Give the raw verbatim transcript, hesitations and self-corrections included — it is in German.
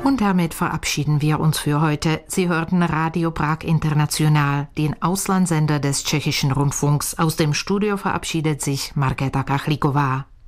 Und damit verabschieden wir uns für heute. Sie hörten Radio Prag International, den Auslandssender des Tschechischen Rundfunks. Aus dem Studio verabschiedet sich Markéta Kachlíková.